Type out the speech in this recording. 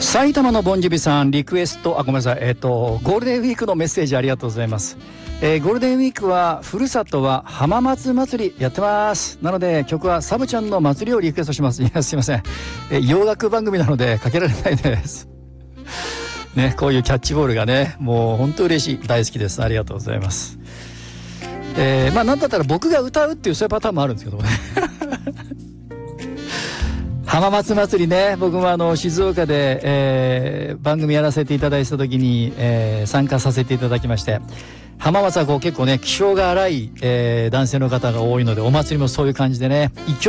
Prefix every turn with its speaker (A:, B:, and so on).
A: 埼玉のボンジュビさんリクエスト、ごめんなさい、ゴールデンウィークのメッセージありがとうございます。ゴールデンウィークはふるさとは浜松祭りやってます。なので曲はサブちゃんの祭りをリクエストします。いやすいません、洋楽番組なのでかけられないですね。こういうキャッチボールがね、もう本当嬉しい、大好きです。ありがとうございます。まあなんだったら僕が歌うっていうそういうパターンもあるんですけどもね浜松祭りね、僕も静岡で、番組やらせていただいた時に、参加させていただきまして、浜松はこう結構ね気性が荒い、男性の方が多いので、お祭りもそういう感じでね、勢い